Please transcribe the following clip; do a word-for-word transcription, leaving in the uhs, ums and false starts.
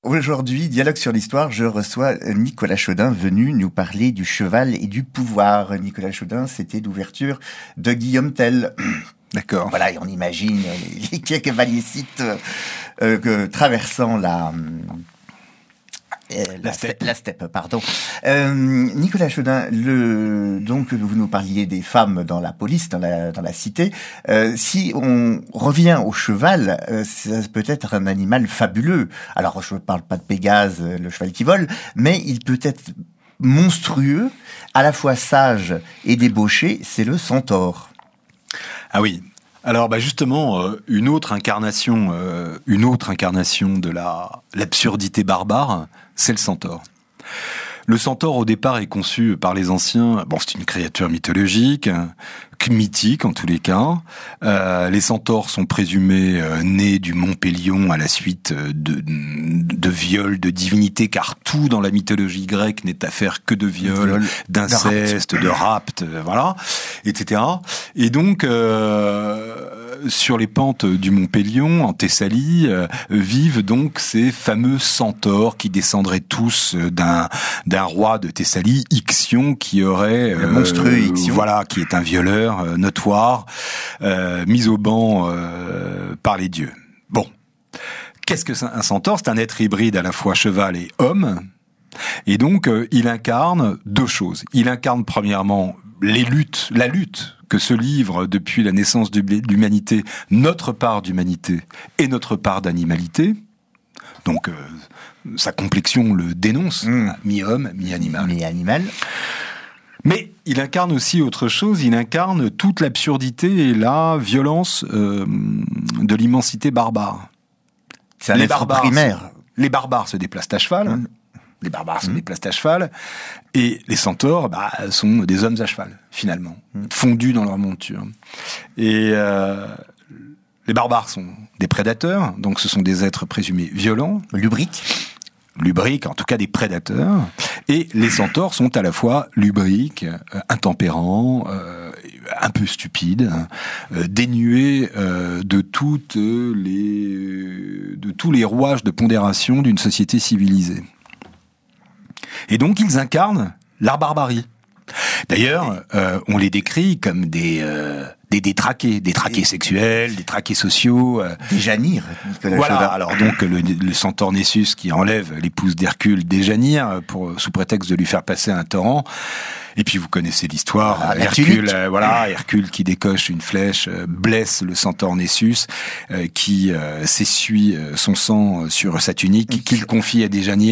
Aujourd'hui, Dialogue sur l'histoire, je reçois Nicolas Chaudin venu nous parler du cheval et du pouvoir. Nicolas Chaudin, c'était l'ouverture de Guillaume Tell. D'accord. Voilà, et on imagine les cavaliers-cites euh, que, traversant la... Euh, la, la, steppe. la steppe, pardon. Euh, Nicolas Chaudin, le, donc vous nous parliez des femmes dans la police, dans la, dans la cité. Euh, si on revient au cheval, euh, ça peut être un animal fabuleux. Alors je ne parle pas de Pégase, le cheval qui vole, mais il peut être monstrueux, à la fois sage et débauché. C'est le centaure. Ah oui. Alors bah justement, euh, une autre incarnation, euh, une autre incarnation de la l'absurdité barbare, c'est le centaure. Le centaure, au départ, est conçu par les anciens. Bon, c'est une créature mythologique, mythique en tous les cas. Euh, les centaures sont présumés euh, nés du mont Pélion à la suite de, de viols de divinités, car tout dans la mythologie grecque n'est affaire que de viols, Viol, d'inceste, de rapt, euh, voilà, et cetera. Et donc, euh, sur les pentes du mont Pélion, en Thessalie, euh, vivent donc ces fameux centaures qui descendraient tous d'un d'un roi de Thessalie, Ixion, qui aurait le monstrueux euh, Ixion, voilà, qui est un violeur euh, notoire, euh, mis au banc euh, par les dieux. Bon, qu'est-ce que c'est un centaure? C'est un être hybride à la fois cheval et homme, et donc euh, il incarne deux choses. Il incarne premièrement les luttes, la lutte que se livre depuis la naissance de l'humanité, notre part d'humanité et notre part d'animalité. Donc, euh, sa complexion le dénonce, mmh. mi-homme, mi-animal. Mi-animal. Mais il incarne aussi autre chose, il incarne toute l'absurdité et la violence euh, de l'immensité barbare. C'est un les être barbares, primaire. Les barbares se déplacent à cheval, mmh. les barbares mmh. se déplacent à cheval, et les centaures bah, sont des hommes à cheval, finalement, mmh. fondus dans leur monture. Et... Euh, Les barbares sont des prédateurs, donc ce sont des êtres présumés violents. Lubriques. Lubriques, en tout cas des prédateurs. Et les centaures sont à la fois lubriques, euh, intempérants, euh, un peu stupides, euh, dénués euh, de toutes les, de tous les rouages de pondération d'une société civilisée. Et donc ils incarnent la barbarie. D'ailleurs, euh, on les décrit comme des... Euh, Des détraqués, des traqués sexuels, des traqués sociaux. Euh. Déjanire, Nicolas Voilà, Chaudin. alors donc le, le centaure Nessus qui enlève l'épouse d'Hercule, Déjanire, pour, sous prétexte de lui faire passer un torrent. Et puis vous connaissez l'histoire, ah, Hercule, euh, voilà, Hercule qui décoche une flèche, euh, blesse le centaure Nessus, euh, qui euh, s'essuie son sang sur sa tunique, qu'il confie à Déjanire.